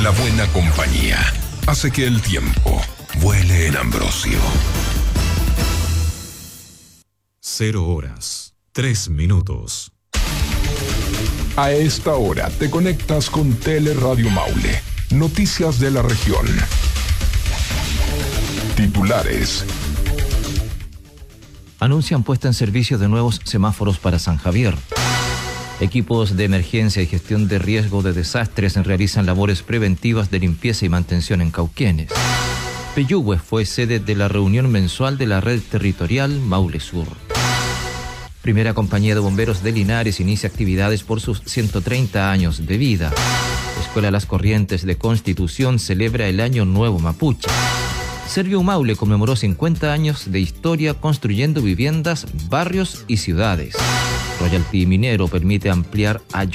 La buena compañía hace que el tiempo vuele en Ambrosio. 0:03. A esta hora te conectas con Teleradio Maule. Noticias de la región. Titulares. Anuncian puesta en servicio de nuevos semáforos para San Javier. Equipos de emergencia y gestión de riesgo de desastres realizan labores preventivas de limpieza y mantención en Cauquenes. Peyúgue fue sede de la reunión mensual de la red territorial Maule Sur. Primera compañía de bomberos de Linares inicia actividades por sus 130 años de vida. Escuela Las Corrientes de Constitución celebra el Año Nuevo Mapuche. Servio Maule conmemoró 50 años de historia construyendo viviendas, barrios y ciudades. Royalty Minero permite ampliar